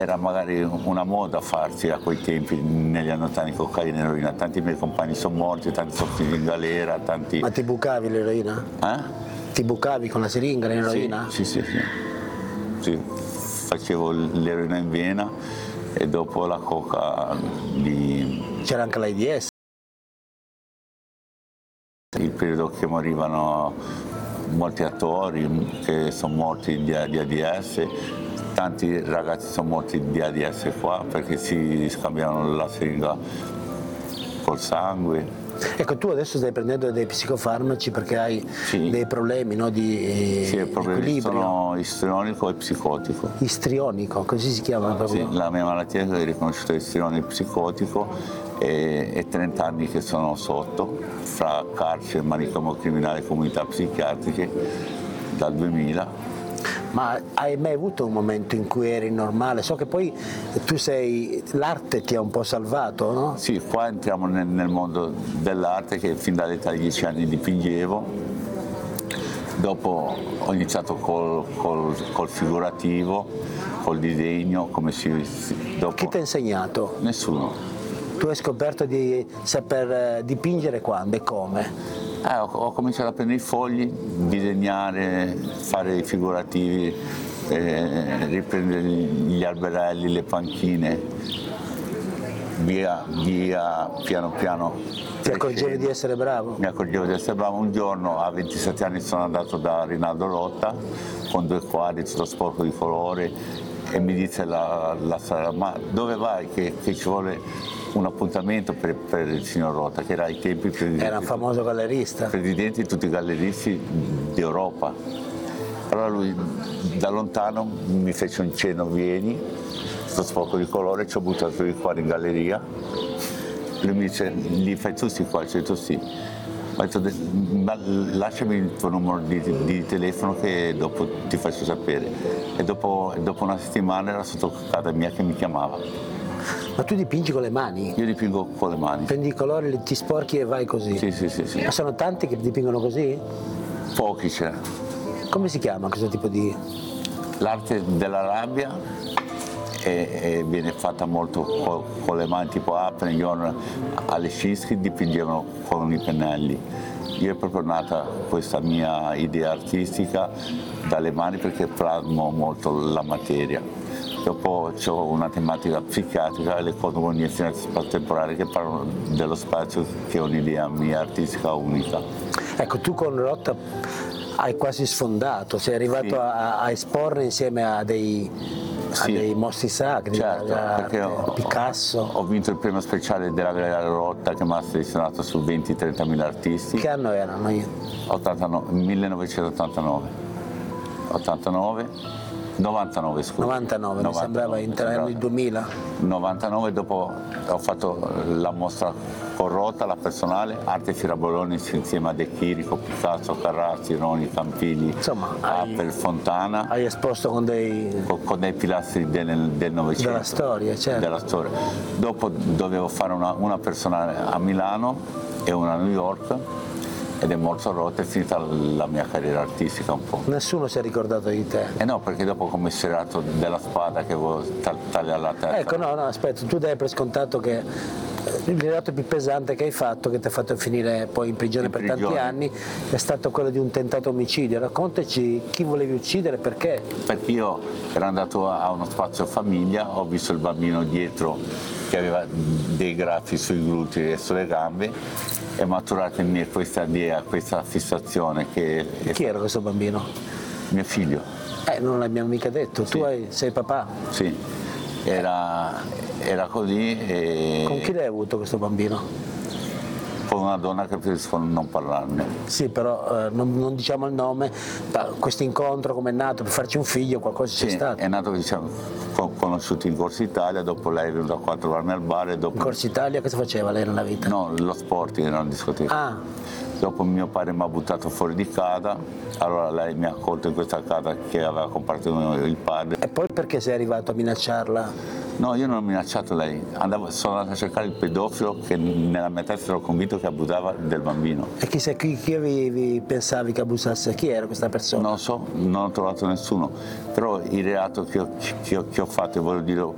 Era magari una moda farsi a quei tempi, negli anni 80, cocaina e eroina. Tanti miei compagni sono morti, tanti sono finiti in galera, tanti... Ma ti bucavi l'eroina? Ti bucavi con la siringa l'eroina? Sì. Sì, facevo l'eroina in vena e dopo la coca di... C'era anche l'AIDS? Il periodo che morivano molti attori che sono morti di AIDS, tanti ragazzi sono morti di AIDS qua perché si scambiavano la siringa col sangue. Ecco, tu adesso stai prendendo dei psicofarmaci perché hai dei problemi, no, di equilibrio. Sono istrionico e psicotico. Istrionico, così si chiama proprio? Sì, la mia malattia è riconosciuta istrionico psicotico e 30 anni che sono sotto, fra carcere, manicomio criminale e comunità psichiatriche, dal 2000. Ma hai mai avuto un momento in cui eri normale? So che poi l'arte ti ha un po' salvato, no? Sì, qua entriamo nel mondo dell'arte che fin dall'età di 10 anni dipingevo, dopo ho iniziato col figurativo, col disegno, dopo... Chi ti ha insegnato? Nessuno. Tu hai scoperto di saper dipingere quando e come? Ho cominciato a prendere i fogli, disegnare, fare i figurativi, riprendere gli alberelli, le panchine, via piano piano. Ti accorgevi di essere bravo? Mi accorgevo di essere bravo. Un giorno a 27 anni sono andato da Rinaldo Rotta con 2 quadri tutto sporco di colore e mi disse la sala: ma dove vai che ci vuole un appuntamento per il signor Rotta, che era ai tempi presidente. Era un famoso gallerista. Presidente di tutti i galleristi d'Europa. Allora lui da lontano mi fece un cenno: vieni, sto sporco di colore, ci ho buttato i quadri in galleria. Lui mi dice: li fai tu sti qua? Ho detto sì. Ho detto: ma lasciami il tuo numero di telefono che dopo ti faccio sapere. E dopo una settimana era sotto casa mia che mi chiamava. Ma tu dipingi con le mani? Io dipingo con le mani. Prendi i colori, ti sporchi e vai così? Sì. Ma sono tanti che dipingono così? Pochi c'è. Come si chiama questo tipo di... L'arte della rabbia e viene fatta molto con le mani, tipo Apenion, Alesinski dipingevano con i pennelli. Io è proprio nata questa mia idea artistica dalle mani perché plasmo molto la materia. Dopo ho una tematica psichiatrica e le cosmogonie spazio-temporali che parlano dello spazio, che è un'idea mia artistica unica. Ecco, tu con Rotta hai quasi sfondato, sei arrivato a esporre insieme a dei mostri sacri, certo, Picasso. Ho vinto il premio speciale della Galleria Rotta che mi ha selezionato su 20-30 mila artisti. Che anno erano? 99, scusa. 99, mi sembrava erano il 2000. 99, dopo ho fatto la mostra con Rotta, la personale, Arte Firaboloni insieme a De Chirico, Picasso, Carracci, Roni, Campigli, Appel, Fontana. Hai esposto con dei pilastri del Novecento. Della storia, certo. Della storia. Dopo dovevo fare una personale a Milano e una a New York. Ed è morto Rotta, è finita la mia carriera artistica un po'. Nessuno si è ricordato di te? No, perché dopo ho commissariato della spada che avevo tagliato la testa. Ecco, no, aspetta, tu dai per scontato che il reato più pesante che hai fatto, che ti ha fatto finire poi in prigione per tanti anni, è stato quello di un tentato omicidio. Raccontaci chi volevi uccidere, perché? Perché io ero andato a uno spazio famiglia, ho visto il bambino dietro che aveva dei graffi sui glutei e sulle gambe, è maturata in me questa idea, questa fissazione che... Chi era questo bambino? Mio figlio. Non l'abbiamo mica detto, sì. Tu sei papà? Sì, era così e... Con chi l'hai avuto questo bambino? Con una donna che preferisco non parlarne. Sì, però non diciamo il nome, questo incontro come è nato per farci un figlio, qualcosa c'è stato? È nato, conosciuti in Corso Italia, dopo lei è venuta qua a trovarmi al bar e dopo... In Corso Italia cosa faceva lei nella vita? No, lo sport, era una discoteca. Dopo mio padre mi ha buttato fuori di casa, allora lei mi ha accolto in questa casa che aveva comprato il padre. E poi perché sei arrivato a minacciarla? No, io non ho minacciato lei, sono andato a cercare il pedofilo che nella mia testa ero convinto che abusava del bambino. E chi avevi, pensavi che abusasse? Chi era questa persona? Non lo so, non ho trovato nessuno, però il reato che ho fatto, e voglio dire